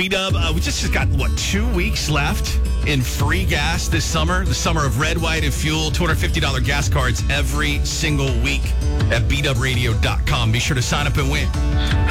B-Dub, we just got, 2 weeks left in free gas this summer. The summer of red, white, and fuel. $250 gas cards every single week at bwradio.com. Be sure to sign up and win.